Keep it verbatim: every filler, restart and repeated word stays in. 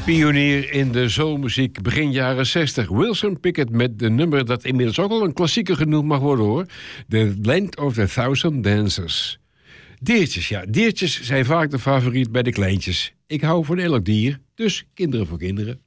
Pionier in de soulmuziek begin jaren zestig. Wilson Pickett met de nummer dat inmiddels ook al een klassieker genoemd mag worden hoor. The Land of the Thousand Dancers. Diertjes, ja. Diertjes zijn vaak de favoriet bij de kleintjes. Ik hou van elk dier, dus kinderen voor kinderen.